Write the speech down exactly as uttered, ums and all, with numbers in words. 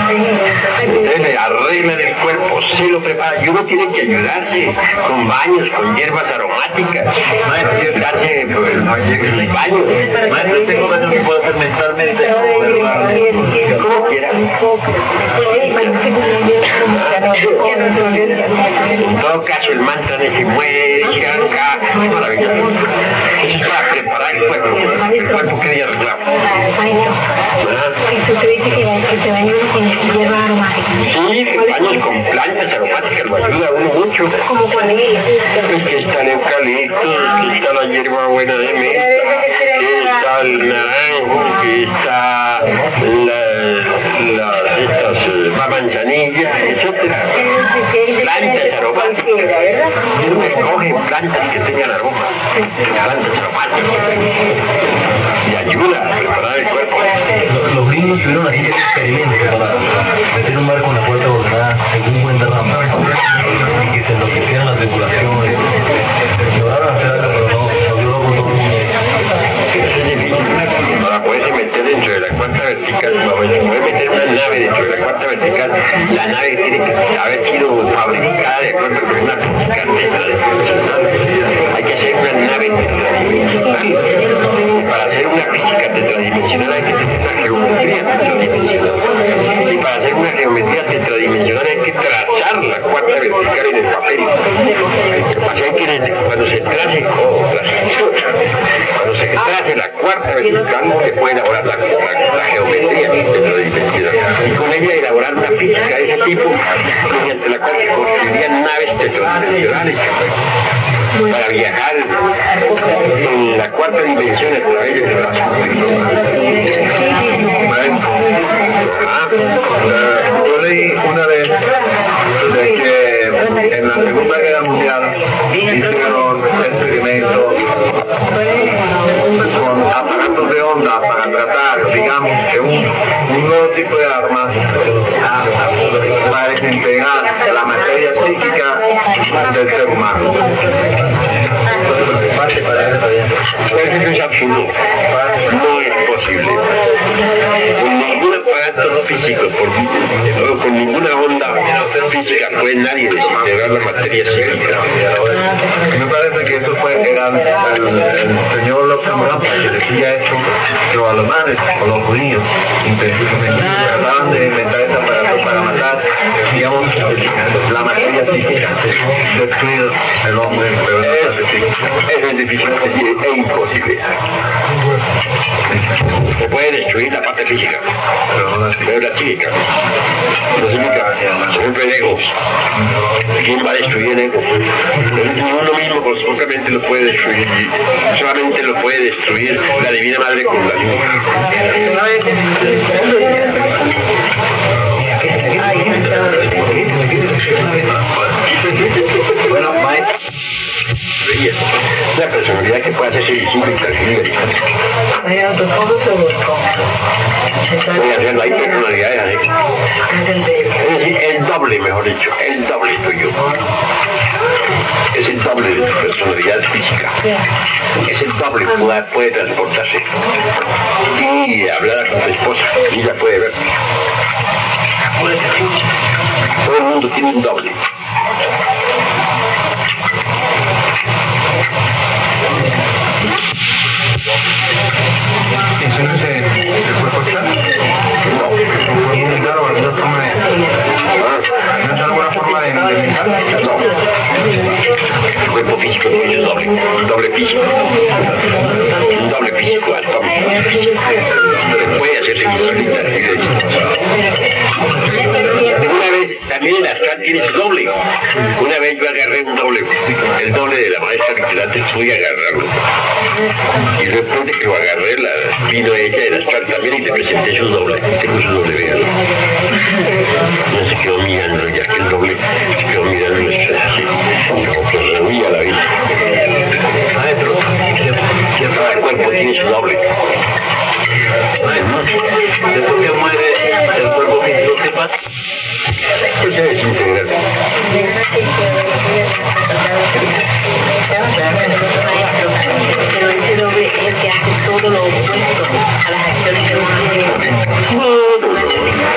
Ustedes le arreglan el cuerpo, se lo preparan, y uno tiene que ayudarse con baños, con hierbas aromáticas, darse pues, el baño. Maestro, ¿este cómo se puede hacer mentalmente? Como quiera. En todo caso, el mantra de se muere, acá, maravilloso. Es para preparar el cuerpo, el cuerpo que ella reclama. ¿Y usted dice que se baña uno con hierba aromática? Sí, baños con plantas aromáticas lo ayuda a uno mucho. ¿Cómo cuál es? Es que está el eucalipto, que está la hierba buena de menta, que está el naranjo, que está la, la, estas, eh, la manzanilla, etcétera. Plantas aromáticas. Uno escoge plantas que tengan aroma, plantas aromáticas. Y ayuda a preparar el cuerpo. Los gringos tuvieron así que experimento para meter un barco en la puerta ordenada según un buen derrame y que se enloquecieran las tripulaciones. Lograron hacer algo, pero no, no duró con todo el mundo. Es difícil. Para poderse meter dentro de la cuarta vertical, para poder meter una nave dentro de la cuarta vertical, la nave tiene que haber sido fabricada de acuerdo con una física tetradimensional. Hay que hacer una nave tetradimensional. Para hacer una física tetradimensional hay que tener una geometría tetradimensional. Y para hacer una geometría tetradimensional hay que trazar la cuarta vertical en el papel. Lo que pasa es que cuando se trace, oh, cuando se trace la cuarta vertical se puede elaborar la, la, la geometría tetradimensional. Y con ella elaborar una física de ese tipo mediante la cual se construirían naves tetradimensionales para viajar en la cuarta dimensión a través del espacio. Yo leí una vez de que en la Segunda Guerra Mundial hicieron experimentos con aparatos de onda para tratar, digamos, que un, un nuevo tipo de arma para desintegrar la materia psíquica del ser humano. Eso es absurdo. No es posible. Con ningún aparato físico, por, con ninguna onda física, puede nadie desintegrar la materia psíquica. Me parece que eso fue que era el, el señor López Rampa que decía eso, que los alemanes o los judíos trataban de inventar ese aparato para matar, digamos, la materia psíquica, destruir el hombre, pero no eso es difícil, es, es imposible. Se puede destruir la parte física, pero la psíquica, la psíquica, por ejemplo el ego. ¿Quién va a destruir el ego? Uno mismo propiamente lo puede destruir, solamente lo puede destruir la Divina Madre con la luz. Bueno, maestro, la personalidad que puede hacerse visible y tangible. Puede hacer la hipertonalidad, ¿eh? Es decir, el doble, mejor dicho, el doble tuyo. Es el doble de tu personalidad física. Es el doble, puede, puede transportarse y hablar con tu esposa y ella puede ver. Todo el mundo tiene un doble. ¿Eso no es el cuerpo astral? No. ¿Y claro, alguna forma de... ¿No es alguna forma de mental? No. El cuerpo físico tiene su doble, un doble físico. Un doble físico atómico físico. Pero puede hacerse visible y una vez, también el astral tiene su doble. Una vez yo agarré un doble, el doble de la maestra vigilante, fui a agarrarlo. Y después de que lo agarré, la, vino ella el astral también y le presenté su doble. Tengo su doble, vean. No se quedó mirando, ya que el doble se quedó mirando el astral así, como que rehuía la vida. Maestro, cada cuerpo tiene su doble. Después que muere el